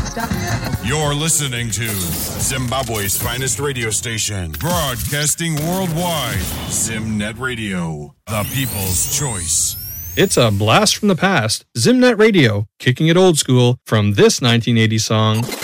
You're listening to Zimbabwe's finest radio station, broadcasting worldwide. Zimnet Radio, the people's choice. It's a blast from the past. Zimnet Radio, kicking it old school from this 1980 song.